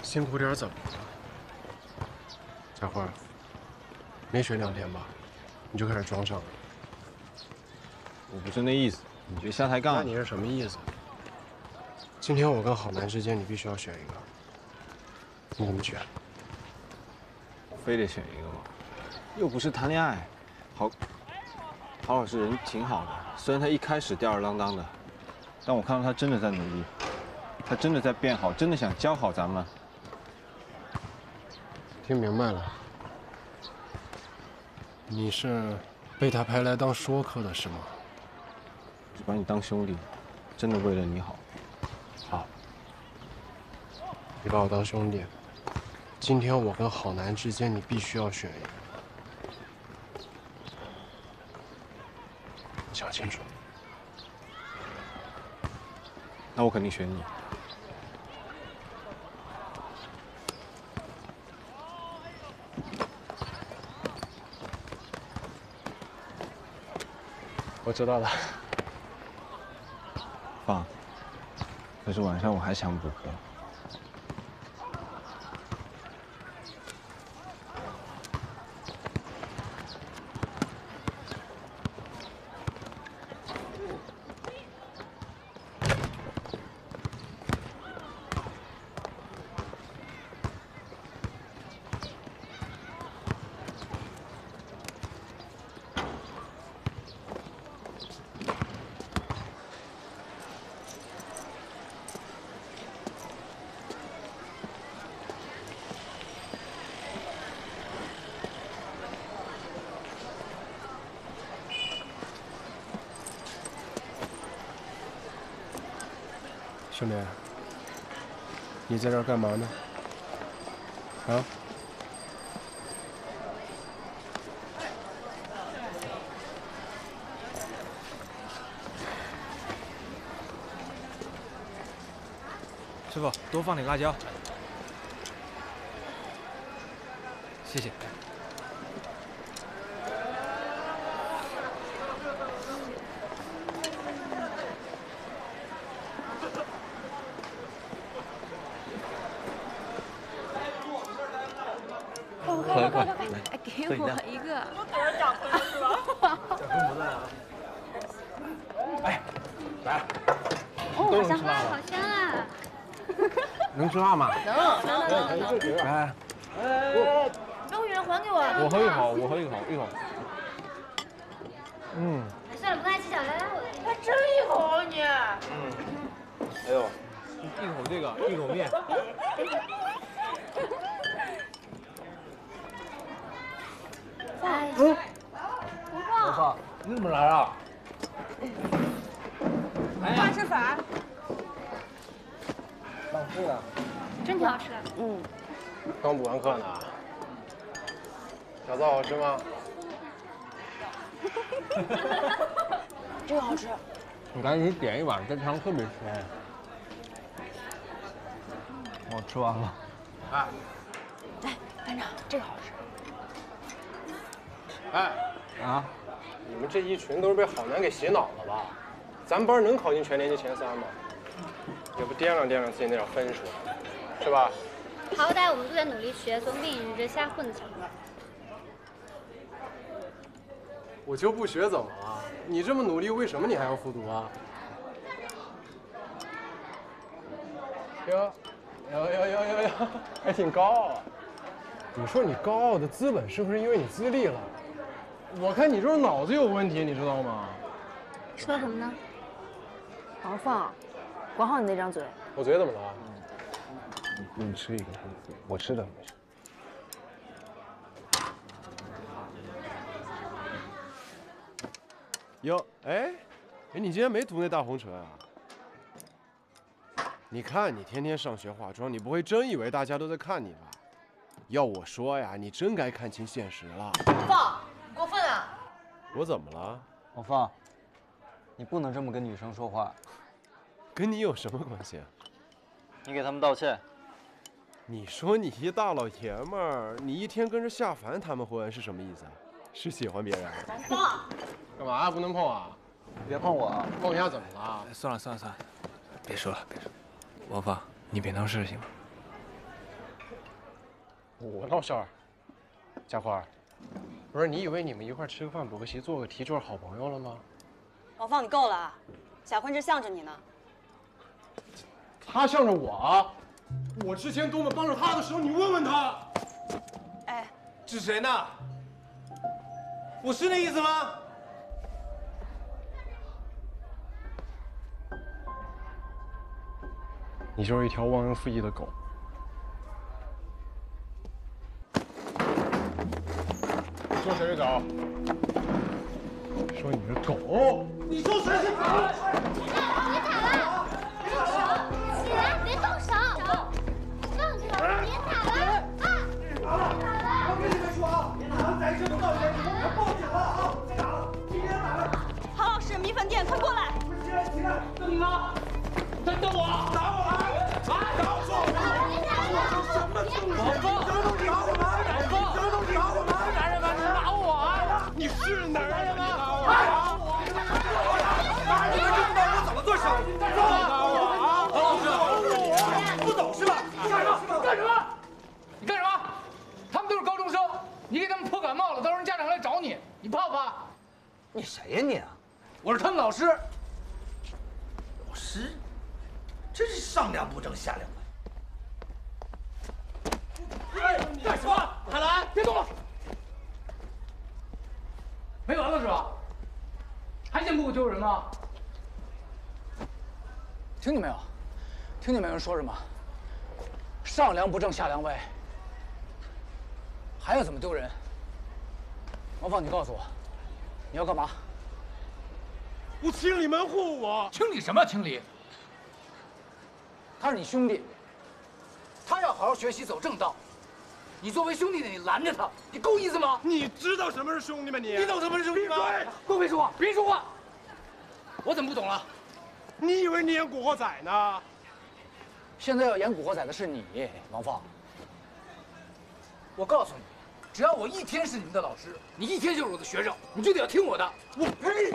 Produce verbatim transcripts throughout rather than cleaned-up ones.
辛苦点怎么了？小花，没学两天吧，你就开始装上了。 我不是那意思，你别下抬杠。 那你是什么意思？今天我跟好男之间，你必须要选一个，你怎么选？ 非得选一个吗？又不是谈恋爱。好，郝老师人挺好的，虽然他一开始吊儿郎当的，但我看到他真的在努力，他真的在变好，真的想教好咱们。 听明白了，你是被他派来当说客的是吗？ 只把你当兄弟，真的为了你好。 好，你把我当兄弟。今天我跟好男之间，你必须要选一个。你想清楚。 那我肯定选你。 我知道了。 爸，可是晚上我还想补课。 兄弟，你在这儿干嘛呢？啊？ 师傅，多放点辣椒。谢谢。 快快快快！哎，给我一个。又给人讲婚是吧？ 讲婚不在啊。哎，来。 哦，好香啊，好香啊！ 能吃辣吗？ 能能能能能。 来， 哎，肉圆还给我。 我喝一口，我喝一口，一口。 嗯。 算了，不跟他计较，来来，我。 还争一口啊你？ 嗯。哎呦，一口这个，一口面。 哎， 嗯， 不放。 我操，你怎么来啊？ 快吃饭。 浪费了。 真挺好吃的。 嗯。 刚补完课呢。饺子好吃吗？ 这个好吃。 你赶紧点一碗，这汤特别鲜。我吃完了。 哎。 哎，班长，这个好吃。 哎， 啊！ 你们这一群都是被好男给洗脑了吧？咱班能考进全年级前三吗？也不掂量掂量自己那点分数，是吧？ 好歹我们都在努力学，总比你这瞎混的强。 我就不学怎么了？你这么努力，为什么你还要复读啊？哟，哟哟哟哟哟，还挺高傲啊！你说你高傲的资本是不是因为你资历了？我看你就是脑子有问题，你知道吗？ 说什么呢？ 王放，管好你那张嘴。 我嘴怎么了？ 你你吃一个，我吃的没事。 哟，哎，哎，你今天没涂那大红唇啊？你看你天天上学化妆，你不会真以为大家都在看你吧？要我说呀，你真该看清现实了。 放，过分了！ 我怎么了？ 王放，你不能这么跟女生说话。 跟你有什么关系啊？ 你给他们道歉。 你说你一大老爷们儿，你一天跟着夏凡他们混是什么意思啊？是喜欢别人？ 放！ 干嘛不能碰啊？ 别碰我啊！ 碰一下怎么了？ 算了算了算了，别说了别说了。王放，你别闹事行吗？ 我闹事儿。佳花，不是你以为你们一块吃个饭、补个习、做个题就是好朋友了吗？ 王放，你够了啊！贾坤这向着你呢。 他向着我，我之前多么帮着他的时候，你问问他。 哎， 指谁呢？我是那意思吗？ 你就是一条忘恩负义的狗。说谁是狗？说你是狗。 你说谁是狗？别打了！别打了！起来，别动手！放手！别打了！啊！别打了！ 我跟你们说啊，咱在这么闹人，我报警了啊！别打了，今天打了。 郝老师，米粉店，快过来！ 起来，起来！等你呢！等等我！打我啊！啊！打我！ 别打了！ 什么东西？什么东西打我们？什么东西打我们？ 男人们，你打我啊！你是男人吗？ 打你们知道我怎么做生意？打我啊！郝老师，不懂是吧？干什么？ 干什么？你干什么？他们都是高中生，你给他们破感冒了，到时候家长来找你，你怕不怕？ 你谁呀你？ 我是他们老师。 老师，真是上梁不正下梁歪。 干什么？海兰，别动了！没完了是吧？还嫌不够丢人吗？听见没有？听见没有人说什么？上梁不正下梁歪，还要怎么丢人？王放，你告诉我，你要干嘛？ 我清理门户，我清理什么清理？他是你兄弟，他要好好学习走正道。你作为兄弟的，你拦着他，你够意思吗？ 你知道什么是兄弟吗？你你懂什么是兄弟吗？ 闭嘴！ 都别说话，别说话！我怎么不懂了？ 你以为你演《古惑仔》呢？ 现在要演《古惑仔》的是你，王放。我告诉你，只要我一天是你们的老师，你一天就是我的学生，你就得要听我的。 我呸！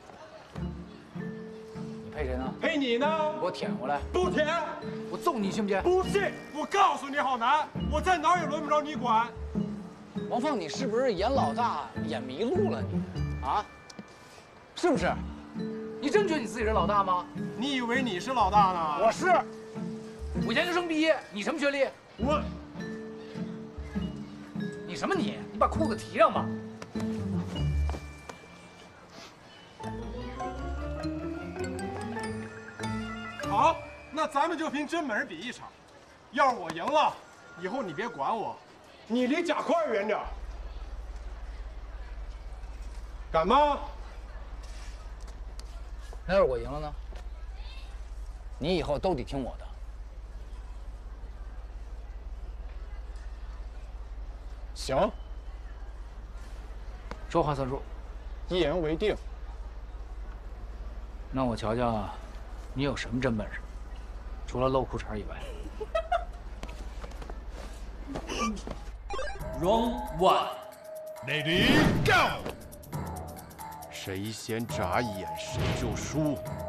你配谁呢？ 陪你呢？ 给我舔回来！ 不舔！ 我揍你信不信？ 不信！我告诉你，郝楠，我在哪儿也轮不着你管。 王放，你是不是演老大演迷路了你？啊？是不是？你真觉得你自己是老大吗？ 你以为你是老大呢？ 我是。我研究生毕业，你什么学历？ 我。 你什么你？你把裤子提上吧。 好，那咱们就凭真本事比一场。要是我赢了，以后你别管我，你离贾块远点。敢吗？ 那要是我赢了呢？你以后都得听我的。 行， 说话算数， 一言为定。 那我瞧瞧，你有什么真本事？除了露裤衩以外。 Round one, Ready go！谁先眨眼谁就输。